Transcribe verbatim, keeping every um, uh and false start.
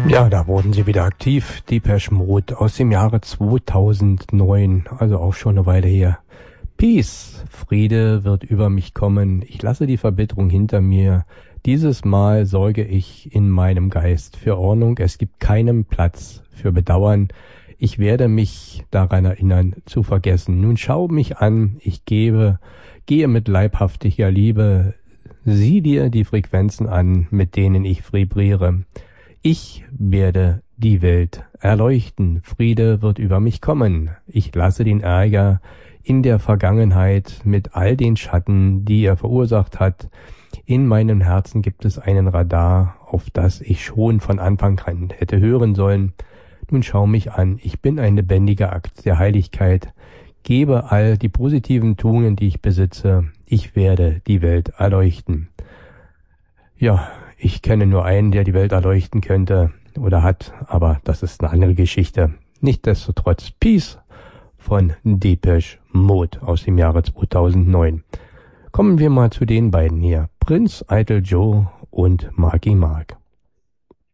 Ja, da wurden sie wieder aktiv. Depeche Mode aus dem Jahre zweitausendneun, also auch schon eine Weile her. Peace, Friede wird über mich kommen. Ich lasse die Verbitterung hinter mir. Dieses Mal sorge ich in meinem Geist für Ordnung. Es gibt keinen Platz für Bedauern. Ich werde mich daran erinnern, zu vergessen. Nun schau mich an, ich gebe, gehe mit leibhaftiger Liebe. Sieh dir die Frequenzen an, mit denen ich vibriere. Ich werde die Welt erleuchten. Friede wird über mich kommen. Ich lasse den Ärger in der Vergangenheit mit all den Schatten, die er verursacht hat. In meinem Herzen gibt es einen Radar, auf das ich schon von Anfang an hätte hören sollen. Nun schau mich an. Ich bin ein lebendiger Akt der Heiligkeit. Gebe all die positiven Tugenden, die ich besitze. Ich werde die Welt erleuchten. Ja, ich kenne nur einen, der die Welt erleuchten könnte oder hat, aber das ist eine andere Geschichte. Nichtsdestotrotz Peace von Depeche Mode aus dem Jahre zweitausendneun. Kommen wir mal zu den beiden hier. Prince, Idle Joe und Marky Mark.